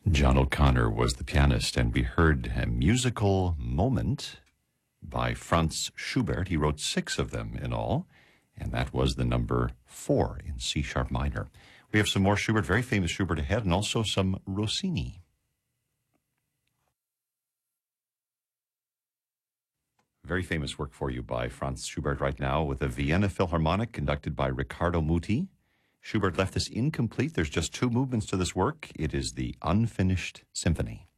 John O'Connor was the pianist, and we heard a musical moment by Franz Schubert. He wrote 6 of them in all, and that was the number 4 in C-sharp minor. We have some more Schubert, very famous Schubert ahead, and also some Rossini. Very famous work for you by Franz Schubert right now with the Vienna Philharmonic conducted by Riccardo Muti. Schubert left this incomplete. There's just 2 movements to this work. It is the Unfinished Symphony.